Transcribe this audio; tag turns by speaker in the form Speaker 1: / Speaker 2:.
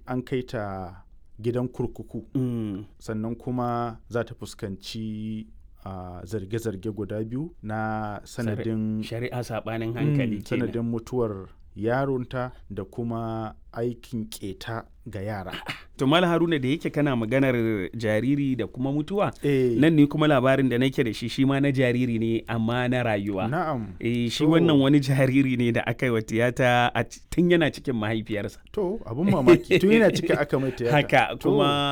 Speaker 1: an kai ta gidan kurkuku. Sannan kuma za ta fuskanci zarge-zarge guda biyu na sanadin
Speaker 2: shari'a saɓanin hankali kenan.
Speaker 1: Sanadin mutuwar yaronta da kuma aikin keta ga yara.
Speaker 2: To Malam Haruna, da yake kana maganar jariri da kuma mutuwa, nan ne kuma labarin da nake da shi ma na jariri ne amma na rayuwa.
Speaker 1: Na'am.
Speaker 2: Shi wannan wani jariri ne da aka yi wa tiyata tun yana cikin mahaifiyarsa.
Speaker 1: To abun mamaki tun yana cikin aka mai tiyata.
Speaker 2: Haka kuma